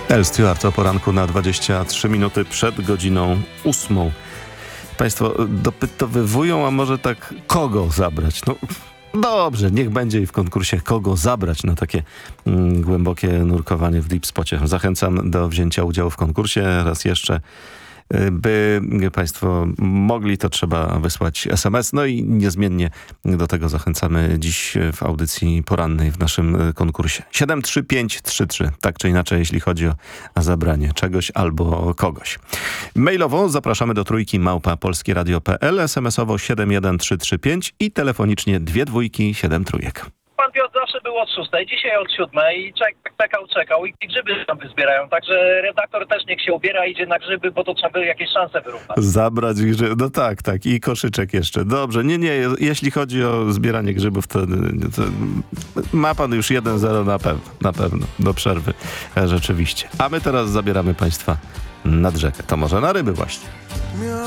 El Stewart o poranku na 23 minuty przed godziną 8. Państwo dopytowywują, a może tak kogo zabrać? No dobrze, niech będzie i w konkursie kogo zabrać na takie głębokie nurkowanie w deep spocie. Zachęcam do wzięcia udziału w konkursie. Raz jeszcze, by Państwo mogli, to trzeba wysłać SMS. No i niezmiennie do tego zachęcamy dziś w audycji porannej w naszym konkursie. 73533, tak czy inaczej, jeśli chodzi o zabranie czegoś albo kogoś. Mailowo zapraszamy do trójki@polskieradio.pl, SMS-owo 71335 i telefonicznie 2273. Pan Piotr zawsze był od 6, dzisiaj od 7 i czekał i grzyby tam wyzbierają, także redaktor też niech się ubiera, idzie na grzyby, bo to trzeba by jakieś szanse wyrównać. Zabrać grzyby, no tak, i koszyczek jeszcze. Dobrze, nie, jeśli chodzi o zbieranie grzybów, to ma pan już 1-0 na pewno, do przerwy, rzeczywiście. A my teraz zabieramy Państwa nad rzekę, to może na ryby właśnie.